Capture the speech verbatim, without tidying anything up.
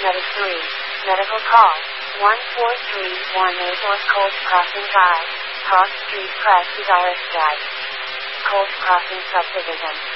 Meta three. Medical call. one four three one eight North Cold Crossing Drive. Cross Street Press is R S Drive. Cold Crossing Subdivision.